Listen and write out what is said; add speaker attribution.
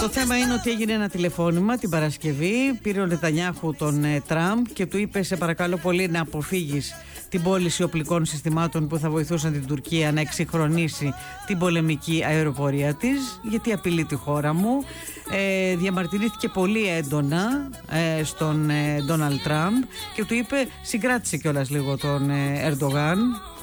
Speaker 1: Το θέμα είναι ότι έγινε ένα τηλεφώνημα την Παρασκευή. Πήρε ο Νετανιάχου τον Τραμπ και του είπε: σε παρακαλώ πολύ να αποφύγεις την πώληση οπλικών συστημάτων που θα βοηθούσαν την Τουρκία να εξυγχρονίσει την πολεμική αεροπορία της, γιατί απειλεί τη χώρα μου. Διαμαρτυρήθηκε πολύ έντονα στον Ντόναλντ Τραμπ και του είπε, συγκράτησε κιόλας λίγο τον Ερντογάν